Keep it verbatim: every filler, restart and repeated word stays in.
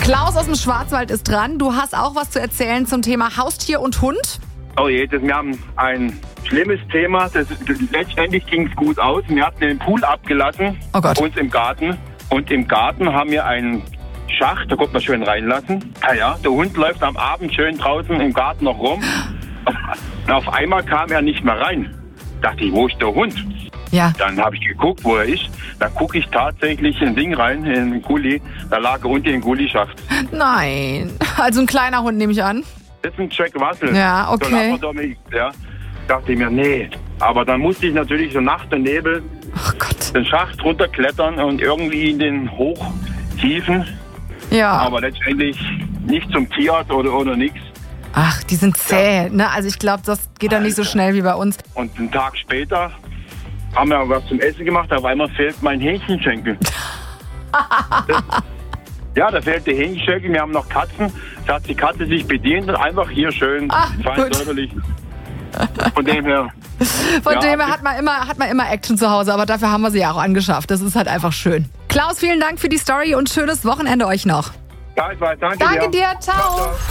Klaus aus dem Schwarzwald ist dran. Du hast auch was zu erzählen zum Thema Haustier und Hund? Oh je, das, wir haben ein schlimmes Thema. Das, das, letztendlich ging es gut aus. Wir hatten den Pool abgelassen, oh Gott. Bei uns im Garten. Und im Garten haben wir einen Schacht, da konnte man schön reinlassen. Ja, ja, der Hund läuft am Abend schön draußen im Garten noch rum. Auf, auf einmal kam er nicht mehr rein. Dachte ich, wo ist der Hund? Ja. Dann habe ich geguckt, wo er ist. Dann gucke ich tatsächlich in ein Ding rein, in den Gully. Da lag er unten im Gullischacht. Nein. Also ein kleiner Hund, nehme ich an. Das ist ein Jack Russell. Ja, okay. So ein Labrador, ja. Dachte ich mir, nee. Aber dann musste ich natürlich so Nacht und Nebel oh Gott. den Schacht runterklettern und irgendwie in den Hochtiefen. Ja. Aber letztendlich nicht zum Tierarzt oder, oder nichts. Ach, die sind zäh, ja. ne? Also ich glaube, das geht dann nicht so schnell wie bei uns. Und einen Tag später haben wir was zum Essen gemacht, auf einmal fehlt mein Hähnchenschenkel. das, ja, da fehlt der Hähnchenschenkel, wir haben noch Katzen. Da hat die Katze sich bedient und einfach hier schön ah, fein säuberlich. Von dem her. Von ja, dem her hat man, immer, hat man immer Action zu Hause, aber dafür haben wir sie ja auch angeschafft. Das ist halt einfach schön. Klaus, vielen Dank für die Story und schönes Wochenende euch noch. Danke, danke, danke dir, ciao. ciao, ciao.